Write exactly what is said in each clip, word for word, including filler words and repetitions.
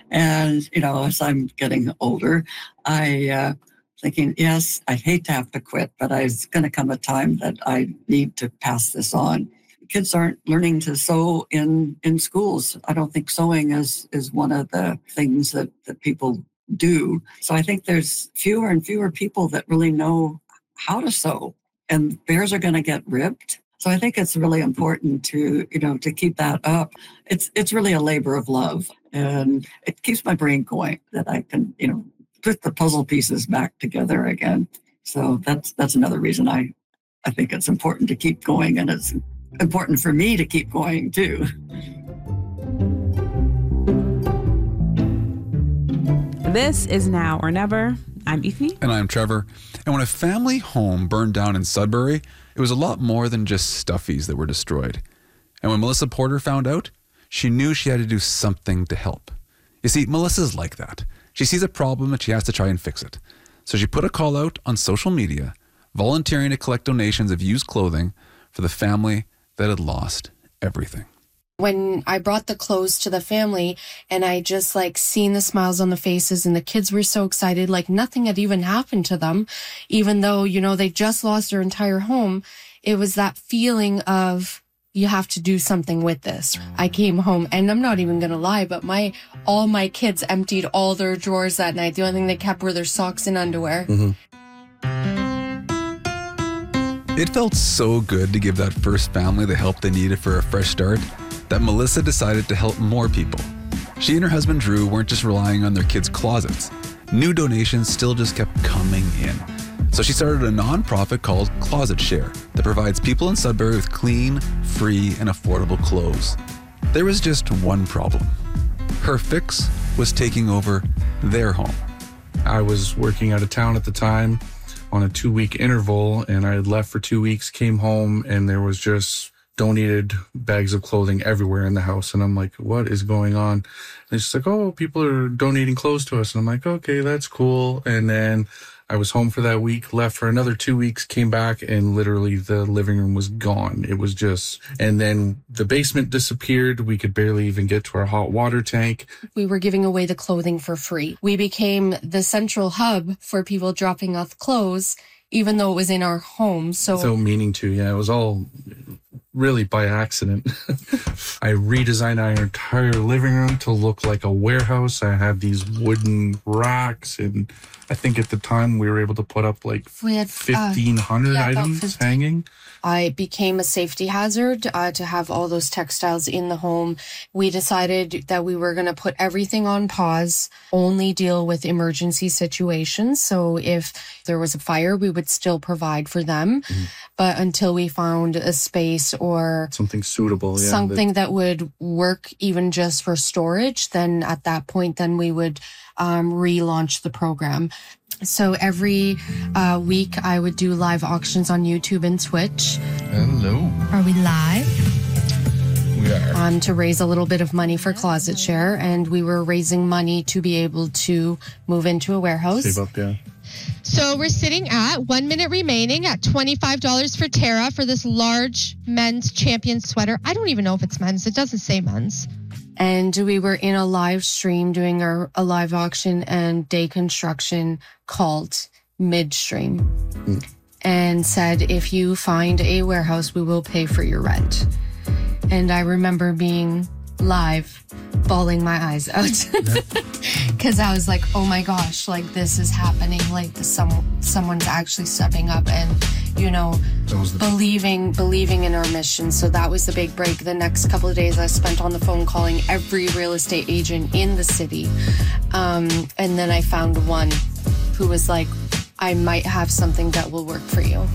And, you know, as I'm getting older, I uh, thinking, yes, I hate to have to quit, but it's going to come a time that I need to pass this on. Kids aren't learning to sew in, in schools. I don't think sewing is, is one of the things that, that people do. So I think there's fewer and fewer people that really know how to sew, and bears are going to get ripped. So I think it's really important to, you know, to keep that up. It's it's really a labor of love, and it keeps my brain going that I can, you know, put the puzzle pieces back together again. So that's that's another reason I, I think it's important to keep going, and it's important for me to keep going too. This is Now or Never. I'm Ify. And I'm Trevor. And when a family home burned down in Sudbury, it was a lot more than just stuffies that were destroyed. And when Melissa Porter found out, she knew she had to do something to help. You see, Melissa's like that. She sees a problem and she has to try and fix it. So she put a call out on social media, volunteering to collect donations of used clothing for the family that had lost everything. When I brought the clothes to the family and I just like seen the smiles on the faces and the kids were so excited, like nothing had even happened to them, even though, you know, they just lost their entire home. It was that feeling of, you have to do something with this. I came home and I'm not even going to lie, but my, all my kids emptied all their drawers that night. The only thing they kept were their socks and underwear. Mm-hmm. It felt so good to give that first family the help they needed for a fresh start that Melissa decided to help more people. She and her husband Drew weren't just relying on their kids' closets. New donations still just kept coming in. So she started a nonprofit called Closet Share that provides people in Sudbury with clean, free, and affordable clothes. There was just one problem. Her fix was taking over their home. I was working out of town at the time on a two-week interval, and I had left for two weeks, came home, and there was just donated bags of clothing everywhere in the house. And I'm like, what is going on? And it's just like, oh, people are donating clothes to us. And I'm like, okay, that's cool. And then I was home for that week, left for another two weeks, came back, and literally the living room was gone. It was just, and then the basement disappeared. We could barely even get to our hot water tank. We were giving away the clothing for free. We became the central hub for people dropping off clothes, even though it was in our home. So, so meaning to, yeah, it was all really by accident. I redesigned our entire living room to look like a warehouse. I had these wooden racks, and I think at the time we were able to put up like we had fifteen hundred uh, yeah, items fifteen hanging. I became a safety hazard uh, to have all those textiles in the home. We decided that we were going to put everything on pause, only deal with emergency situations. So if there was a fire, we would still provide for them. Mm-hmm. But until we found a space or something suitable, yeah, something that, that would work even just for storage, then at that point, then we would um, relaunch the program. So every uh, week I would do live auctions on YouTube and Twitch. Hello. Are we live? We are. Um, to raise a little bit of money for Closet Share. And we were raising money to be able to move into a warehouse. Save up, yeah. So we're sitting at one minute remaining at twenty-five dollars for Tara for this large men's champion sweater. I don't even know if it's men's. It doesn't say men's. And we were in a live stream doing our, a live auction, and Day Construction called midstream mm. and said, if you find a warehouse, we will pay for your rent. And I remember being live, bawling my eyes out because I was like, oh my gosh, like this is happening. Like some, someone's actually stepping up and, you know, the- believing, believing in our mission. So that was the big break. The next couple of days I spent on the phone calling every real estate agent in the city. Um, and then I found one who was like, I might have something that will work for you.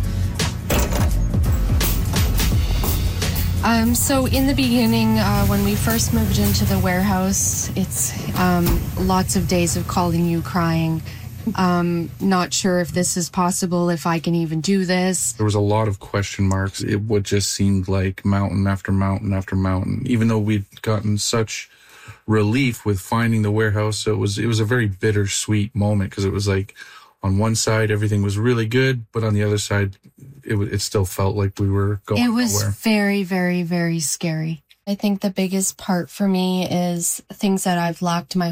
Um, so in the beginning, uh, when we first moved into the warehouse, it's um, lots of days of calling you crying. Um, not sure if this is possible, if I can even do this. There was a lot of question marks. It would just seemed like mountain after mountain after mountain, even though we'd gotten such relief with finding the warehouse. So it was, it was a very bittersweet moment because it was like, on one side, everything was really good, but on the other side, it it still felt like we were going It was nowhere. very, very, very scary. I think the biggest part for me is things that I've lacked my